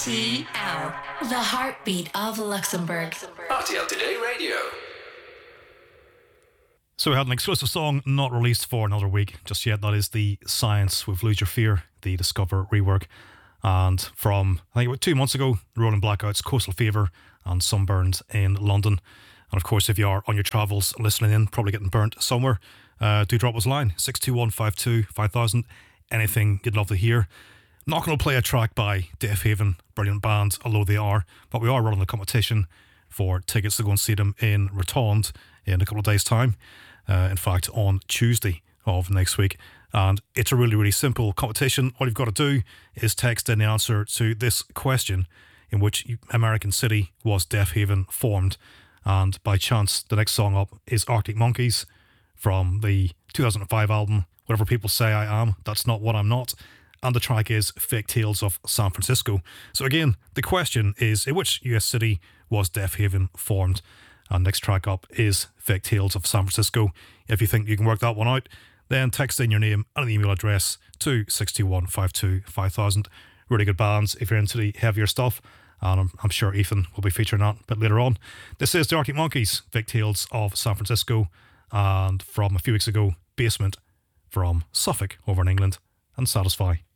RTL, the heartbeat of Luxembourg. RTL Today Radio. So we had an exclusive song not released for another week just yet. That is The Science with Lose Your Fear, the Discover rework. And from, I think about 2 months ago, Rolling Blackouts, Coastal Fever and Sunburned in London. And of course, if you are on your travels listening in, probably getting burnt somewhere, do drop us a line, 62152 5000. Anything you'd love to hear. Not going to play a track by Deaf Haven, brilliant band, although they are, but we are running a competition for tickets to go and see them in Rotonde in a couple of days' time. In fact, on Tuesday of next week. And it's a really, really simple competition. All you've got to do is text in the answer to this question: in which American city was Deaf Haven formed? And by chance, the next song up is Arctic Monkeys from the 2005 album, Whatever People Say I Am, That's Not What I'm Not. And the track is Fake Tales of San Francisco. So again, the question is, in which US city was Deaf Haven formed? And next track up is Fake Tales of San Francisco. If you think you can work that one out, then text in your name and an email address to 62152 5000. Really good bands if you're into the heavier stuff. And I'm sure Ethan will be featuring that a bit later on. This is the Arctic Monkeys, Fake Tales of San Francisco. And from a few weeks ago, Basement from Suffolk over in England. And Satisfy.